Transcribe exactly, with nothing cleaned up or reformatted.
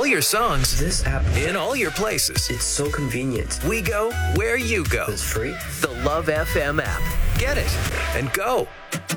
all your songs This app, in all your places. it's so convenient. We go where you go. It's free. The Love F M app. Get it and go.